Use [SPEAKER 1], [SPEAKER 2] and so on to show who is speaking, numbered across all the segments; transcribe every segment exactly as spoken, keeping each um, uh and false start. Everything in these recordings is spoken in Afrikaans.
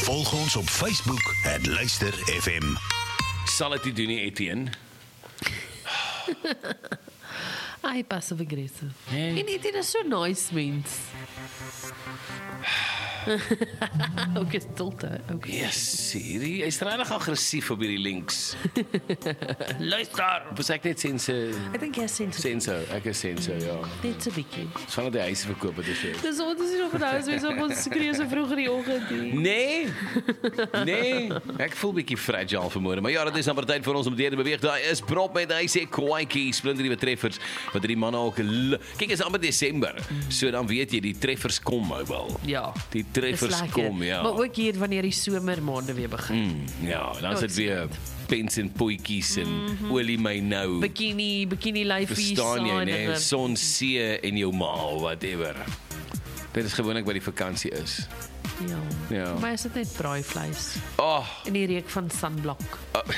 [SPEAKER 1] Volg ons op Facebook, het Luister F M.
[SPEAKER 2] Sal het nie doen nie, Etienne?
[SPEAKER 3] Ai, passive aggressive.
[SPEAKER 2] Nee.
[SPEAKER 3] En Etienne is so nice, mens. Ook is stilte. Ook.
[SPEAKER 2] Yes, hierdie, hy is regtig aggressief op hierdie links. Luister! Was ek net sense...
[SPEAKER 3] Ek dink jy is sensitive.
[SPEAKER 2] Senso, ek is senso, ja.
[SPEAKER 3] Net so bietjie.
[SPEAKER 2] Dis van die huise verkoop het is.
[SPEAKER 3] Dis wat is hier op die huis, wees op ons skree so vroeg in die oggend. nie.
[SPEAKER 2] Nee, nee, ek voel bietjie fragile vanmôre, maar ja, dit is amper tyd vir ons om deur te beweeg. Daar is prop met hy sê kwaaitjie, splinter die treffers, wat die manne ook, kyk, is amper Desember, so dan weet jy, die treffers kom nou wel.
[SPEAKER 3] Ja.
[SPEAKER 2] Die treffers kom, ja.
[SPEAKER 3] Maar ook hier wanneer die somermaande weer begin.
[SPEAKER 2] Mm, ja, dan is dit weer pens en poetjies en mm-hmm. olie my nou.
[SPEAKER 3] Bikini, bikini lyfies.
[SPEAKER 2] Verstaan jy, nee, son, see en jou maal, whatever. Dit is gewoonlik wat die vakansie is.
[SPEAKER 3] Ja.
[SPEAKER 2] Ja.
[SPEAKER 3] Maar is dit net braaivleis?
[SPEAKER 2] Oh,
[SPEAKER 3] En die reuk van sunblock.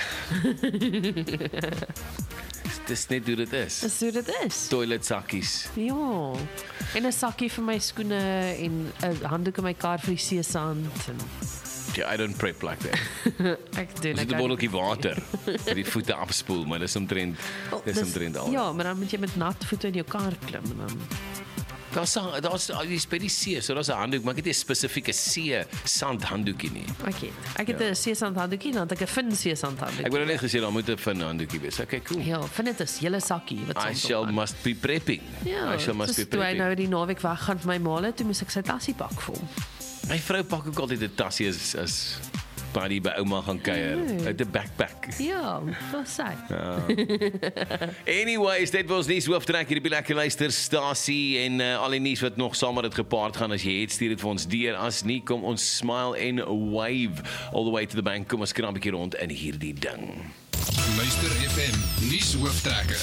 [SPEAKER 2] dis net hoe dit is.
[SPEAKER 3] Dis hoe dit is.
[SPEAKER 2] Toiletsakkies.
[SPEAKER 3] Ja. En 'n sakkie vir my skoene en 'n handdoek in my kar vir die seesand. En...
[SPEAKER 2] Yeah, I don't prep like that.
[SPEAKER 3] Ek doen
[SPEAKER 2] Ons het 'n botteltjie water vir die voete afspoel, maar dis omtrent dis omtrent al.
[SPEAKER 3] Ja, maar dan moet jy met nat voete in jou kar klim en dan
[SPEAKER 2] Daar's daar's dis by die see, so daar's 'n handdoek, maar ek het nie 'n spesifieke see sandhanddoekie nie.
[SPEAKER 3] Okay. Ek het 'n ja. seesand handdoekie, dan het ek 'n fin seesand handdoekie.
[SPEAKER 2] Ek wou net gesê daar moet 'n fin handdoekie wees. Okay, cool.
[SPEAKER 3] Ja, vind dit is hele sakkie wat
[SPEAKER 2] I shall must be prepping.
[SPEAKER 3] Ja,
[SPEAKER 2] I shall must be
[SPEAKER 3] toe hy
[SPEAKER 2] prepping.
[SPEAKER 3] nou die naweek weggaan vir my maale, toe moes ek sy tassie pak vol.
[SPEAKER 2] My vrou pak ook altyd 'n tassie as as buddy by ouma gaan kuier. Uit 'n backpack.
[SPEAKER 3] Ja, wat sê?
[SPEAKER 2] Ja. Anyways, dit was nie hooftrek hierdie lekker luisterstasie en uh, al die nuus wat nog saam met dit gepaard gaan. As jy het, stuur dit vir ons deur. As nie, kom ons smile en wave all the way to the bank. Kom ons krap 'n bietjie rond in hierdie ding.
[SPEAKER 4] Luister F M, nuus hooftrekke.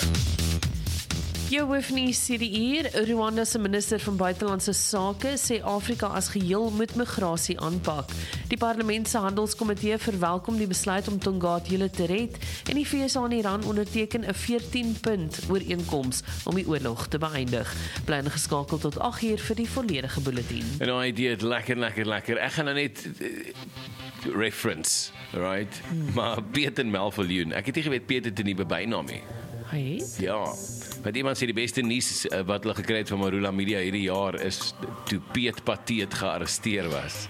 [SPEAKER 3] Jou hoofnuus hierdie uur, Rwanda se minister van buitelandse sake sê Afrika as geheel moet migrasie aanpak. Die parlement se handelskomitee verwelkom die besluit om Tongaat-Jule te red en die V S A en Iran onderteken 'n veertien punt ooreenkoms om die oorlog te beëindig. Bly ingeskakel tot agt uur vir die volledige bulletin.
[SPEAKER 2] En nou idee, het lekker, lekker, lekker. Ek gaan nou net uh, reference, right? Hmm. Maar Peter Melviljoen, ek het nie geweet Peter het 'n nuwe bynaam nie.
[SPEAKER 3] Hey?
[SPEAKER 2] Ja. Wat iemand sê die beste nuus uh, wat hulle gekry het van Marula Media hierdie jaar is toe Piet Pateet gearresteer was.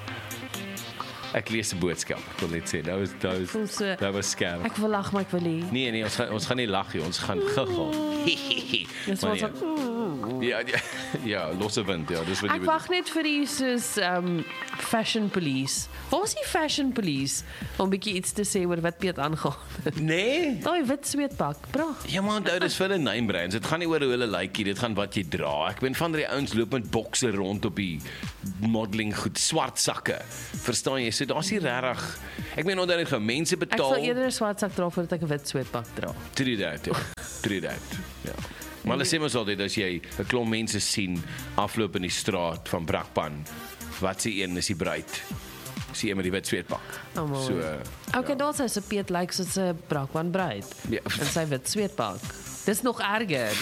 [SPEAKER 2] Ek lees 'n boodskap. Ek wil net sê, dat was dat was
[SPEAKER 3] so,
[SPEAKER 2] dat was skerp.
[SPEAKER 3] Ek wil lag, maar ek wil nie.
[SPEAKER 2] Nee nee, ons gaan ons gaan nie lag nie, ons gaan giggel.
[SPEAKER 3] Dis
[SPEAKER 2] Maar
[SPEAKER 3] was
[SPEAKER 2] ja.
[SPEAKER 3] so,
[SPEAKER 2] Ja, ja, ja, losse wind, ja, dis wat jy
[SPEAKER 3] Ek wag net vir die soos um, fashion police. Waar is die fashion police om 'n bietjie iets te sê oor wat Piet aangaan?
[SPEAKER 2] Nee.
[SPEAKER 3] Daai wit sweetpak, bra.
[SPEAKER 2] Ja man, dit is vir hulle name brands. Dit gaan nie oor hoe hulle lyk nie, dit gaan wat jy dra. Ek ben van die ouens loop met bokse rond op die modeling goed, swart sakke. Verstaan jy? So daar's nie regtig. Ek meen onder dit mense
[SPEAKER 3] Ek
[SPEAKER 2] betaal.
[SPEAKER 3] sal eerder 'n swart sak dra voordat ek 'n wit sweetpak dra.
[SPEAKER 2] True that. Ja. True that. Ja. Maar hulle sê mos altyd as jy 'n klomp mense sien afloop in die straat van Brakpan, wat se een is die bruid? Sien jy met die wit sweetpak.
[SPEAKER 3] Oh,
[SPEAKER 2] so
[SPEAKER 3] uh, okay, ja. Daar sê Piet lyk soos 'n Brakpan bruid.
[SPEAKER 2] Ja.
[SPEAKER 3] En sy wit sweetpak. Dis nog erger.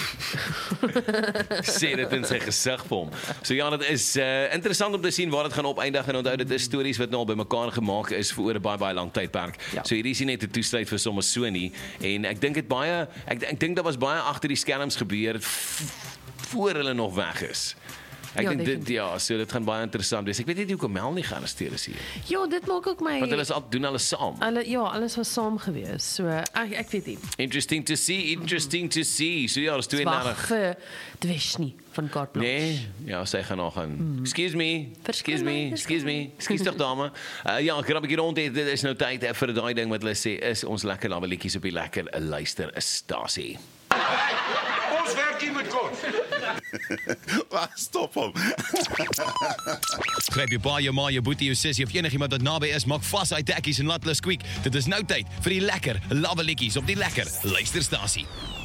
[SPEAKER 2] Sê dit in sy gesig vir hom. So ja, dit is uh, interessant om te sien waar dit gaan opeindig en onthou dit is stories wat nou al bymekaar gemaak is vir oor 'n baie baie lang tydperk. Ja. So hierdie is nie net 'n toesluit vir sommer so nie en ek dink dit baie ek ek dink daar was baie agter die skerms gebeur voor hulle nog weg is. Ek
[SPEAKER 3] ja,
[SPEAKER 2] dink dit ja, so dit gaan baie interessant wees. Ek weet nie hoekom Mel nie gearresteer is hier.
[SPEAKER 3] Ja, dit maak ook my
[SPEAKER 2] Want hulle is al doen alles saam.
[SPEAKER 3] Hulle ja, alles was saam gewees. So ek ek weet nie.
[SPEAKER 2] Interesting to see, interesting to see. So ja, is tweeëndertig.
[SPEAKER 3] Wag vir Dwesnie van Carte Blanche.
[SPEAKER 2] Nee, ja, sy gaan nog gaan. Hmm. Excuse me. Excuse me.
[SPEAKER 3] my,
[SPEAKER 2] Excuse me. Excuse tog dame. Uh, ja, ek raak hier rond. Dit is nou tyd vir daai ding wat hulle sê is ons lekker laweletjies op die lekker luister stasie.
[SPEAKER 5] Ons werk hier met kort.
[SPEAKER 1] Waar stop hom?
[SPEAKER 6] Gryp jou pa, jou ma, jou boetie, jou sussie of enigiemand wat naby is, maak vas hy tekkies en laat hulle squeak. Dit is nou tyd vir die lekker laweletjies op die lekker luisterstasie.